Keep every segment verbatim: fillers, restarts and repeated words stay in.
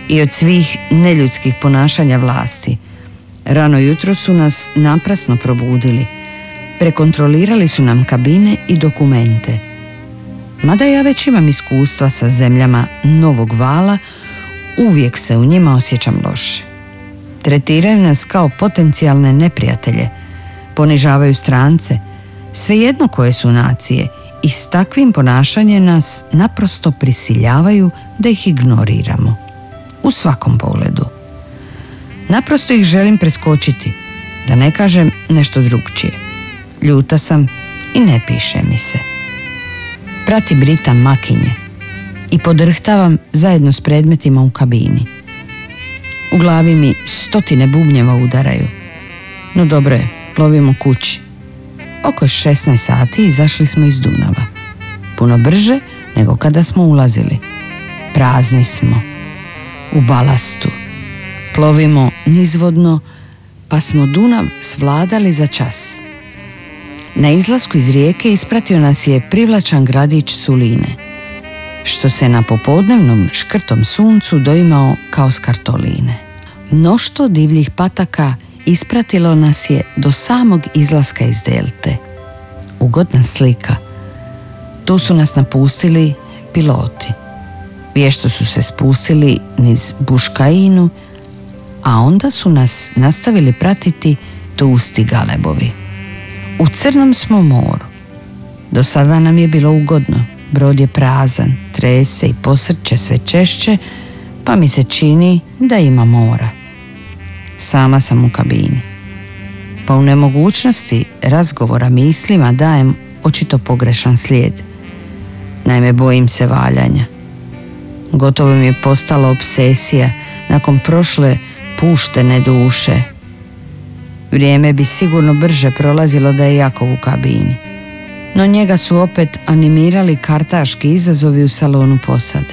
i od svih neljudskih ponašanja vlasti. Rano jutro su nas naprasno probudili. Prekontrolirali su nam kabine i dokumente. Mada ja već imam iskustva sa zemljama novog vala, uvijek se u njima osjećam loše. Tretiraju nas kao potencijalne neprijatelje, ponižavaju strance, svejedno koje su nacije, i s takvim ponašanjem nas naprosto prisiljavaju da ih ignoriramo. U svakom pogledu. Naprosto ih želim preskočiti, da ne kažem nešto drugčije. Ljuta sam i ne piše mi se. Pratim ritam makinje i podrhtavam zajedno s predmetima u kabini. U glavi mi stotine bubnjeva udaraju. No dobro je, plovimo kući. Oko šesnaest sati izašli smo iz Dunava. Puno brže nego kada smo ulazili. Prazni smo. U balastu. Plovimo nizvodno, pa smo Dunav svladali za čas. Na izlasku iz rijeke ispratio nas je privlačan gradić Suline, što se na popodnevnom škrtom suncu doimao kao skartoline. Mnoštvo divljih pataka ispratilo nas je do samog izlaska iz delte. Ugodna slika. Tu su nas napustili piloti. Vješto su se spustili niz Buškainu, a onda su nas nastavili pratiti tusti galebovi. U crnom smo moru. Do sada nam je bilo ugodno. Brod je prazan, trese i posrće sve češće, pa mi se čini da ima mora. Sama sam u kabini. Pa u nemogućnosti razgovora mislima dajem očito pogrešan slijed. Naime, bojim se valjanja. Gotovo mi je postala obsesija nakon prošle puštene duše. Vrijeme bi sigurno brže prolazilo da je Jakov u kabini. No njega su opet animirali kartaški izazovi u salonu posade.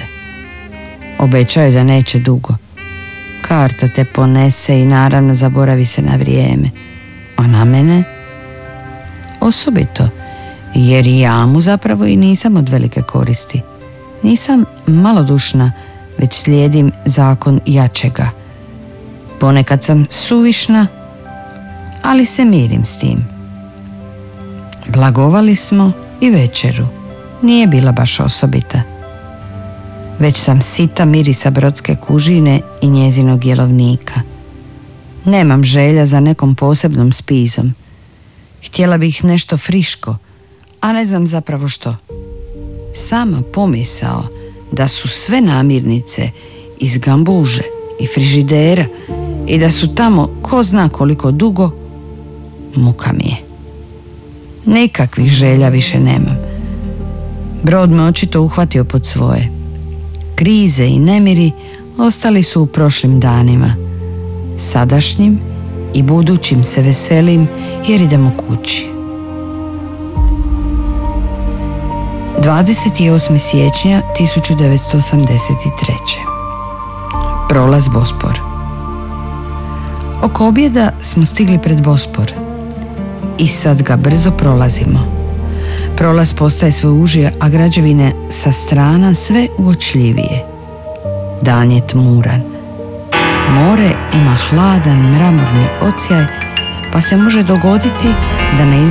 Obećaju da neće dugo. Karta te ponese i naravno zaboravi se na vrijeme. A na mene? Osobito, jer i ja mu zapravo i nisam od velike koristi. Nisam malodušna, već slijedim zakon jačega. Ponekad sam suvišna, ali se mirim s tim. Blagovali smo i večeru. Nije bila baš osobita. Već sam sita mirisa brodske kužine i njezinog jelovnika. Nemam želja za nekom posebnom spizom. Htjela bih nešto friško, a ne znam zapravo što. Sama pomisao da su sve namirnice iz gambuže i frižidera i da su tamo ko zna koliko dugo, muka mi je. Nikakvih želja više nemam. Brod me očito uhvatio pod svoje. Krize i nemiri ostali su u prošlim danima. Sadašnjim i budućim se veselim jer idemo kući. dvadeset osmog siječnja tisuću devetsto osamdeset treće. Prolaz Bospor. Oko objeda smo stigli pred Bospor i sad ga brzo prolazimo. Prolaz postaje sve uži, a građevine sa strana sve uočljivije. Dan je tmuran. More ima hladan mramorni odsjaj, pa se može dogoditi da ne